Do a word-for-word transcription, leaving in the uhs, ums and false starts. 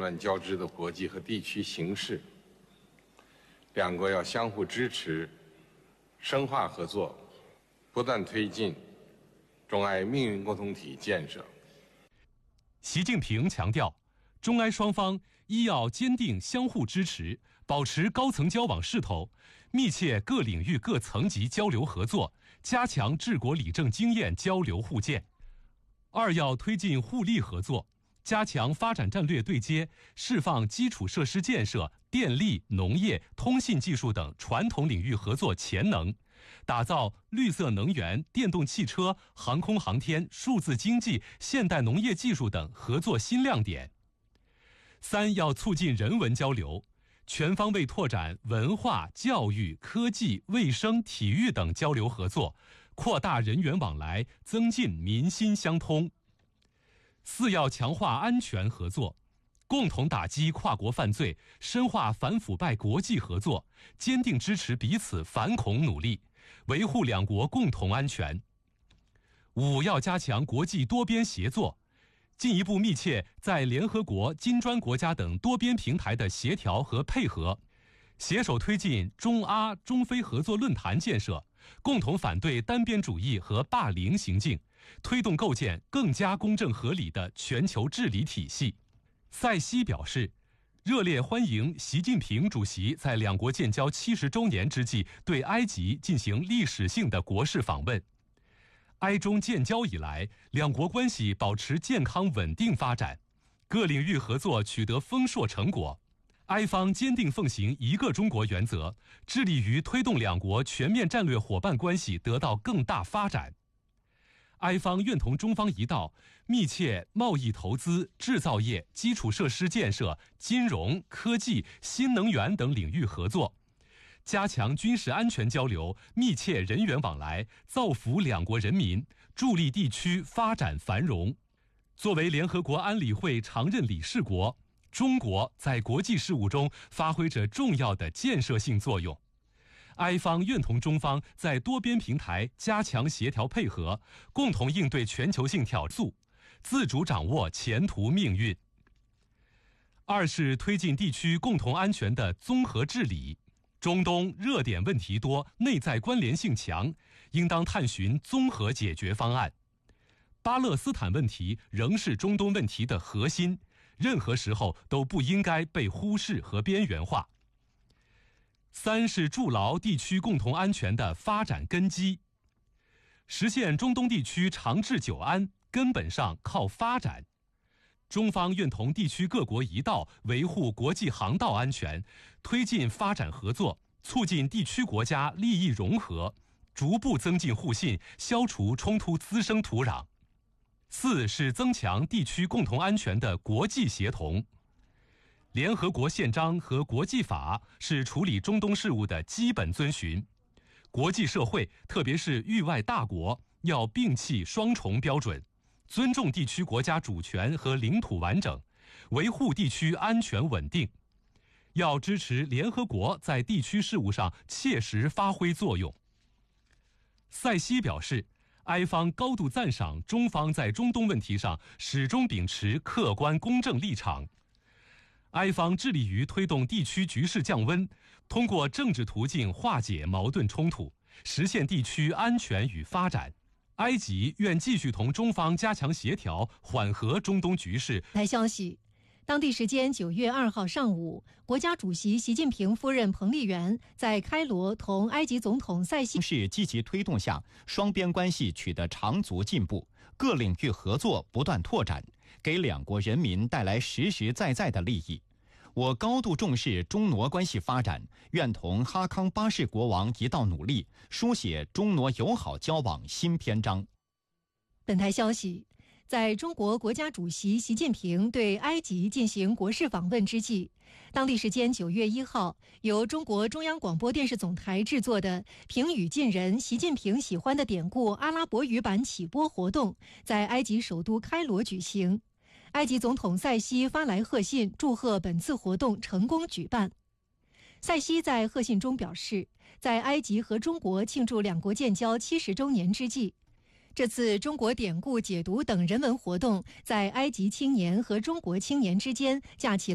乱交织的国际和地区形势，两国要相互支持，深化合作，不断推进中埃命运共同体建设。 习近平强调，中埃双方一要坚定相互支持，保持高层交往势头，密切各领域各层级交流合作，加强治国理政经验交流互鉴；二要推进互利合作，加强发展战略对接，释放基础设施建设、电力、农业、通信技术等传统领域合作潜能，打造绿色能源、电动汽车、航空航天、数字经济、现代农业技术等合作新亮点。三要促进人文交流，全方位拓展文化、教育、科技、卫生、体育等交流合作，扩大人员往来，增进民心相通。四要强化安全合作，共同打击跨国犯罪，深化反腐败国际合作，坚定支持彼此反恐努力，维护两国共同安全。五要加强国际多边协作，进一步密切在联合国、金砖国家等多边平台的协调和配合，携手推进中阿、中非合作论坛建设，共同反对单边主义和霸凌行径，推动构建更加公正合理的全球治理体系。塞西表示，热烈欢迎习近平主席在两国建交七十周年之际对埃及进行历史性的国事访问。埃中建交以来，两国关系保持健康稳定发展，各领域合作取得丰硕成果。埃方坚定奉行一个中国原则，致力于推动两国全面战略伙伴关系得到更大发展。埃方愿同中方一道，密切贸易投资、制造业、基础设施建设、金融、科技、新能源等领域合作，加强军事安全交流，密切人员往来，造福两国人民，助力地区发展繁荣。作为联合国安理会常任理事国，中国在国际事务中发挥着重要的建设性作用。埃方愿同中方在多边平台加强协调配合，共同应对全球性挑战，自主掌握前途命运。二是推进地区共同安全的综合治理。中东热点问题多，内在关联性强，应当探寻综合解决方案。巴勒斯坦问题仍是中东问题的核心，任何时候都不应该被忽视和边缘化。三是筑牢地区共同安全的发展根基，实现中东地区长治久安，根本上靠发展。中方愿同地区各国一道维护国际航道安全，推进发展合作，促进地区国家利益融合，逐步增进互信，消除冲突滋生土壤。四是增强地区共同安全的国际协同。联合国宪章和国际法是处理中东事务的基本遵循，国际社会，特别是域外大国，要摒弃双重标准，尊重地区国家主权和领土完整，维护地区安全稳定。要支持联合国在地区事务上切实发挥作用。塞西表示，埃方高度赞赏中方在中东问题上始终秉持客观公正立场。埃方致力于推动地区局势降温，通过政治途径化解矛盾冲突，实现地区安全与发展。埃及愿继续同中方加强协调，缓和中东局势。 台消息，当地时间九月二号上午，国家主席习近平夫人彭丽媛在开罗同埃及总统塞西是积极推动下，双边关系取得长足进步，各领域合作不断拓展，给两国人民带来实实在在的利益。我高度重视中挪关系发展，愿同哈康巴世国王一道努力，书写中挪友好交往新篇章。 本台消息，在中国国家主席习近平对埃及进行国事访问之际，当地时间九月一号，由中国中央广播电视总台制作的评语近人习近平喜欢的典故阿拉伯语版启播活动在埃及首都开罗举行。埃及总统塞西发来贺信，祝贺本次活动成功举办。塞西在贺信中表示，在埃及和中国庆祝两国建交七十周年之际，这次中国典故解读等人文活动在埃及青年和中国青年之间架起